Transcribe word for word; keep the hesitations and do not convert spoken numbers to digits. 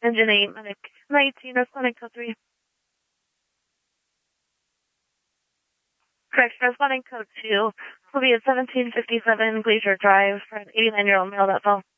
Engine eight, medic nineteen, responding code three. Correction, responding code two. Will be at seventeen fifty-seven Glacier Drive for an eighty-nine-year-old male that fell.